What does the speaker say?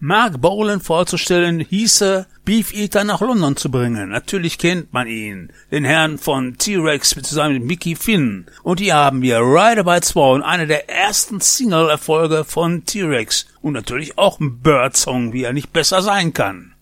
Mark Bolan vorzustellen, hieße, Beef Eater nach London zu bringen. Natürlich kennt man ihn, den Herrn von T-Rex zusammen mit Mickey Finn. Und hier haben wir Ride by Swan, einer der ersten Single-Erfolge von T-Rex. Und natürlich auch ein Bird-Song, wie er nicht besser sein kann.